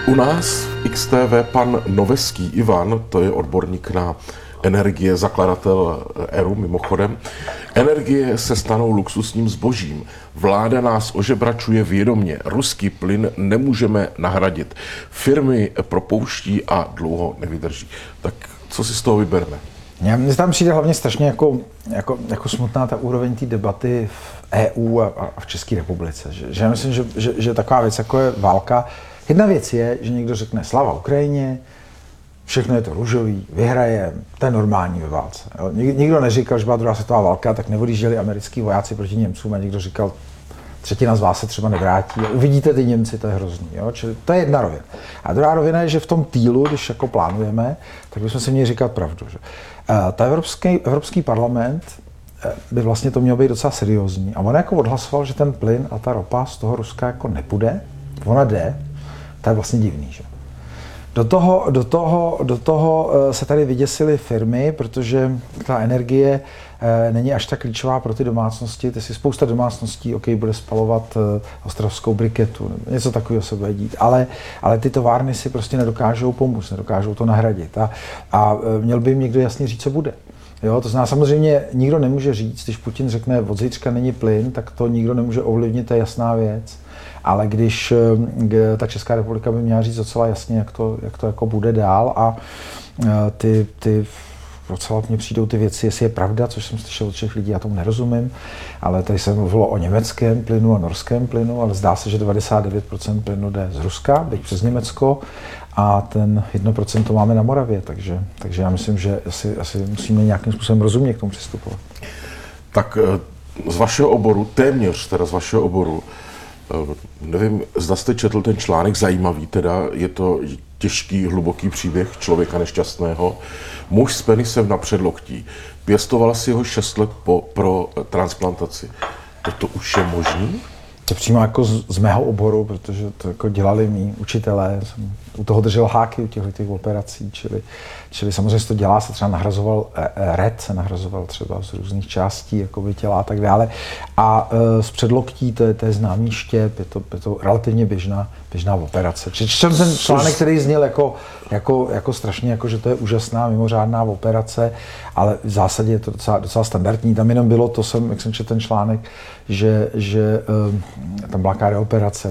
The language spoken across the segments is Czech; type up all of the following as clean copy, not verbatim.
U nás v XTV pan Noveský Ivan, to je odborník na energie, zakladatel ERU mimochodem. Energie se stanou luxusním zbožím. Vláda nás ožebračuje vědomě. Ruský plyn nemůžeme nahradit. Firmy propouští a dlouho nevydrží. Tak co si z toho vybereme? Mně tam přijde hlavně strašně jako smutná ta úroveň té debaty v EU a v České republice. Že já myslím, že taková věc, jako je válka. Jedna věc je, že někdo řekne sláva Ukrajině, všechno je to růžový, vyhraje, to je normální ve válce. Jo. Nikdo neříkal, že byla druhá světová válka, tak neodjížděli americký vojáci proti Němcům a někdo říkal, třetina z vás se třeba nevrátí. Uvidíte ty Němci, to je hrozný. Jo. Čili to je jedna rovina. A druhá rovina je, že v tom týlu, když jako plánujeme, tak bychom si měli říkat pravdu. Že? Ta Evropský parlament by vlastně to mělo být docela seriózní. A on jako odhlasoval, že ten plyn a ta ropa z toho Ruska jako nepůjde, ona jde, to je vlastně divný. Že? Do toho se tady vyděsily firmy, protože ta energie není až tak klíčová pro ty domácnosti. Ty si spousta domácností, bude spalovat ostravskou briketu, něco takového se bude dít, ale ty továrny si prostě nedokážou pomoct, nedokážou to nahradit. A měl by jim někdo jasně říct, co bude. Jo, to znamená, samozřejmě nikdo nemůže říct, když Putin řekne, od zítřka není plyn, tak to nikdo nemůže ovlivnit, to je jasná věc. Ale když ta Česká republika by měla říct docela jasně, jak to jako bude dál a ty docela mně přijdou ty věci, jestli je pravda, což jsem slyšel od všech lidí, já tomu nerozumím, ale tady se mluvilo o německém plynu a norském plynu, ale zdá se, že 99% plynu jde z Ruska, byť přes Německo a ten 1% to máme na Moravě, takže já myslím, že asi musíme nějakým způsobem rozumně k tomu přistupovat. Tak z vašeho oboru, téměř teda z vašeho oboru, nevím, zda jste četl ten článek, zajímavý teda, je to těžký, hluboký příběh člověka nešťastného. Muž s penisem na předloktí. Pěstoval si ho 6 let pro transplantaci. Toto už je možný? To přímo jako z mého oboru, protože to jako dělali mý učitelé. Jsem u toho držel háky u těch operací, čili samozřejmě se to dělá, se třeba nahrazoval red, se nahrazoval třeba z různých částí jakoby těla a tak dále. A z předloktí to je známý štěp, je to relativně běžná operace. Četl jsem ten článek, který zněl jako strašně, jako že to je úžasná, mimořádná operace, ale v zásadě je to docela standardní. Tam jenom bylo to, jak jsem četl ten článek, že tam byla operace,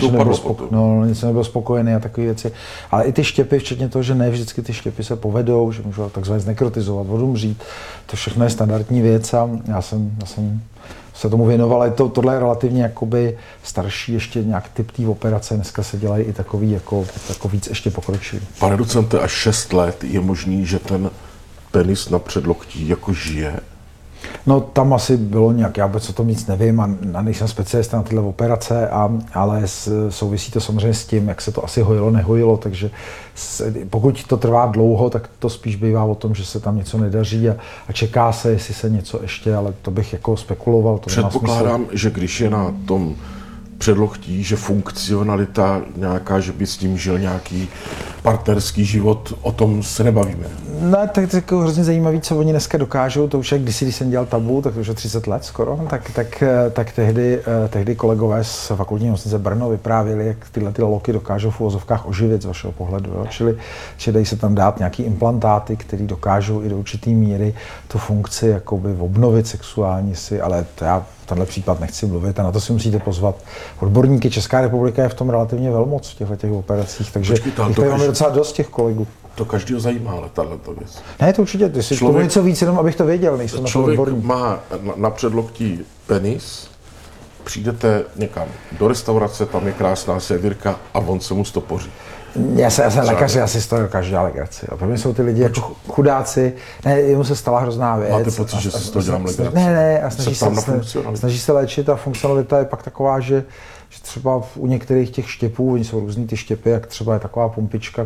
něco nebylo spokojený a takové věci. Ale i ty štěpy, včetně toho, že ne vždycky ty štěpy se povedou, že můžou takzvaně znekrotizovat, odumřít, to všechno je standardní věc a já jsem se tomu věnoval, ale tohle je relativně jakoby starší ještě nějak typ té operace, dneska se dělají i takový jako víc ještě pokročilý. Pane docente, až 6 let je možný, že ten penis na předloktí jako žije? No tam asi bylo nějak, já vůbec o tom nic nevím a nejsem specialista na tyhle operace, ale souvisí to samozřejmě s tím, jak se to asi hojilo, nehojilo, takže pokud to trvá dlouho, tak to spíš bývá o tom, že se tam něco nedaří a čeká se, jestli se něco ještě, ale to bych jako spekuloval. To předpokládám, že když je na tom předloktí, že funkcionalita nějaká, že by s tím žil nějaký partnerský život, o tom se nebavíme. No, tak to je jako hrozně zajímavé, co oni dneska dokážou, to už je když jsem dělal tabu, tak to už je 30 let skoro, tak tehdy kolegové z fakultní nemocnice Brno vyprávěli, jak tyhle loky dokážou v uvozovkách oživit z vašeho pohledu, jo? Čili dají se tam dát nějaký implantáty, které dokážou i do určité míry tu funkci jakoby obnovit sexuální si, ale já tenhle případ nechci mluvit a na to si musíte pozvat odborníky. Česká republika je v tom relativně velmoc v těchto operacích, takže tady máme docela dost těch kolegů. To každého zajímá, ale tato věc. Ne, to určitě, ty si tomu něco víc, jenom abych to věděl, nejsem na to odborník. Člověk má na předloktí penis, přijdete někam do restaurace, tam je krásná servírka a on se mu stopoří. Já jsem lékař, já si z toho dokážu dělat legraci. Pro mě jsou ty lidi jako chudáci, ne, jemu se stala hrozná věc. Máte pocit, že si z toho dělám legraci? Ne, a snaží se léčit a funkcionalita je pak taková, že třeba u některých těch štěpů, oni jsou různý ty štěpy, jak třeba je taková pumpička,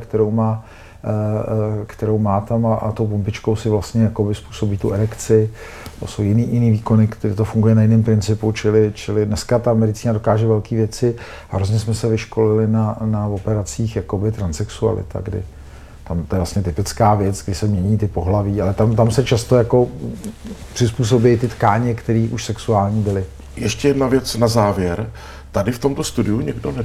kterou má tam a tou pumpičkou si vlastně jakoby způsobí tu erekci. To jsou jiný výkony, které to funguje na jiném principu, čili dneska ta medicína dokáže velké věci a hrozně jsme se vyškolili na operacích jakoby transsexualita, kdy tam to je vlastně typická věc, kdy se mění ty pohlaví, ale tam se často jako přizpůsobí ty tkáně, které už sexuální byly. Ještě jedna věc na závěr. Tady v tomto studiu někdo